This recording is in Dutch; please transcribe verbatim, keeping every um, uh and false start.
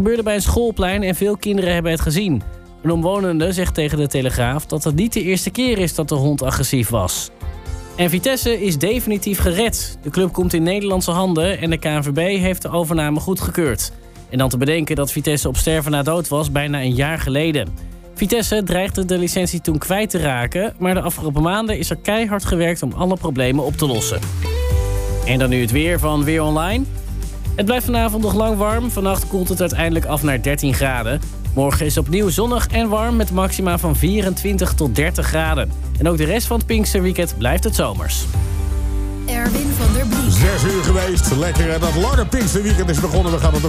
gebeurde bij een schoolplein en veel kinderen hebben het gezien. Een omwonende zegt tegen de Telegraaf dat het niet de eerste keer is dat de hond agressief was. En Vitesse is definitief gered. De club komt in Nederlandse handen en de K N V B heeft de overname goedgekeurd. En dan te bedenken dat Vitesse op sterven na dood was bijna een jaar geleden. Vitesse dreigde de licentie toen kwijt te raken, maar de afgelopen maanden is er keihard gewerkt om alle problemen op te lossen. En dan nu het weer van Weer Online. Het blijft vanavond nog lang warm. Vannacht koelt het uiteindelijk af naar dertien graden. Morgen is opnieuw zonnig en warm met maxima van vierentwintig tot dertig graden. En ook de rest van het Pinksterweekend blijft het zomers. Erwin van der Briek. Zes uur geweest. Lekker. En dat lange Pinksterweekend is begonnen. We gaan het